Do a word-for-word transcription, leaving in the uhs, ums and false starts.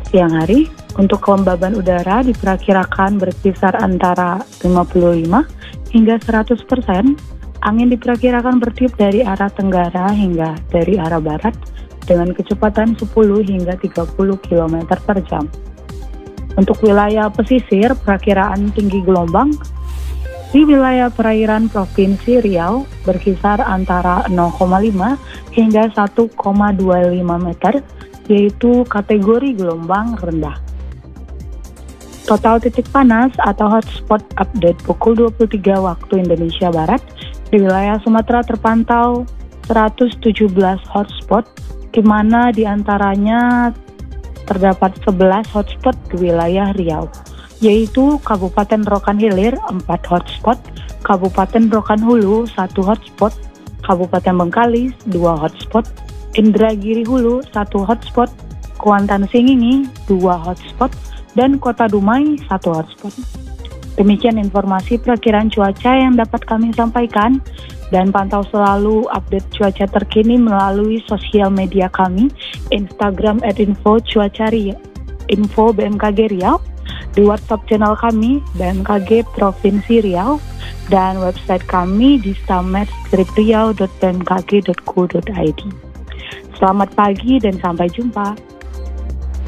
Siang hari, untuk kelembaban udara diperkirakan berkisar antara lima puluh lima hingga seratus persen. Angin diperkirakan bertiup dari arah tenggara hingga dari arah barat dengan kecepatan sepuluh hingga tiga puluh kilometer per jam. Untuk wilayah pesisir, perakiraan tinggi gelombang di wilayah perairan Provinsi Riau berkisar antara nol koma lima hingga satu koma dua lima meter, yaitu kategori gelombang rendah. Total titik panas atau hotspot update pukul dua puluh tiga waktu Indonesia Barat. Di wilayah Sumatera terpantau seratus tujuh belas hotspot, di mana diantaranya terdapat sebelas hotspot di wilayah Riau, yaitu Kabupaten Rokan Hilir empat hotspot, Kabupaten Rokan Hulu satu hotspot, Kabupaten Bengkalis dua hotspot, Indragiri Hulu satu hotspot, Kuantan Singingi dua hotspot, dan Kota Dumai satu hotspot. Demikian informasi perakiraan cuaca yang dapat kami sampaikan, dan pantau selalu update cuaca terkini melalui sosial media kami, Instagram at info cuaca Riau, info B M K G Riau, di WhatsApp channel kami B M K G Provinsi Riau, dan website kami di stamet strip riau dot b m k g dot co dot i d. Selamat pagi dan sampai jumpa.